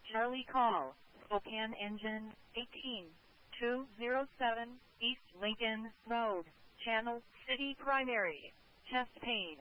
Charlie call, Spokane engine 18207, East Lincoln Road, Channel City primary, chest pain.